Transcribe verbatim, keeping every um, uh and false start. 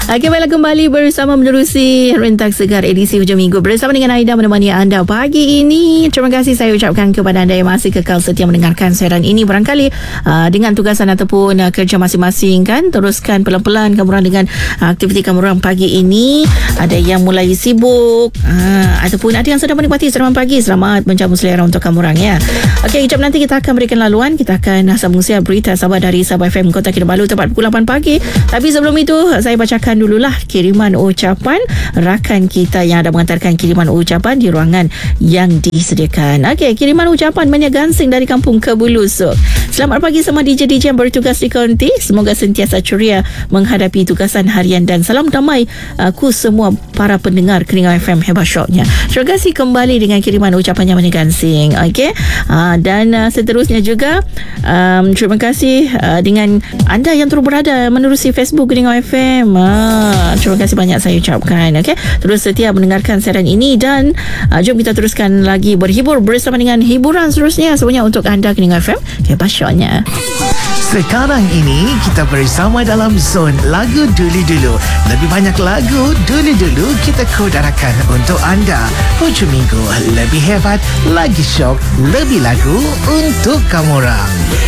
Okey, baiklah, kembali bersama menerusi Rentak Segar edisi hujung minggu bersama dengan Aida menemani anda pagi ini. Terima kasih saya ucapkan kepada anda yang masih kekal setia mendengarkan siaran ini. Barangkali uh, dengan tugasan ataupun uh, kerja masing-masing kan, teruskan pelan-pelan kamu orang dengan uh, aktiviti kamu orang pagi ini. Ada yang mulai sibuk uh, ataupun ada yang sedang menikmati sarapan pagi. Selamat menjamu selera untuk kamu orang ya. Okey, kejap nanti kita akan berikan laluan. Kita akan uh, sambung siar berita Sabah dari Sabah F M Kota Kinabalu tepat pukul lapan pagi. Tapi sebelum itu saya bacakan dululah kiriman ucapan rakan kita yang ada mengantarkan kiriman ucapan di ruangan yang disediakan. Okey, kiriman ucapan Mania Gansing dari Kampung Kebulusuk. Selamat pagi semua D J D J yang bertugas di Konti. Semoga sentiasa ceria menghadapi tugasan harian dan salam damai aku semua para pendengar Keningau F M hebat syoknya. Terima kasih kembali dengan kiriman ucapannya Mania Gansing. Okey, uh, dan uh, seterusnya juga um, terima kasih uh, dengan anda yang terus berada menerusi Facebook Keningau F M. Ah, terima kasih banyak saya ucapkan. Okey, terus setia mendengarkan siaran ini dan uh, jom kita teruskan lagi berhibur bersama dengan hiburan seterusnya semuanya untuk anda Keningau F M. Okay, pasyoknya. Sekarang ini kita bersama dalam zon lagu dulu-dulu. Lebih banyak lagu dulu-dulu kita kodarakan untuk anda. Hujung minggu lebih hebat, lagi syok, lebih lagu untuk kamu orang.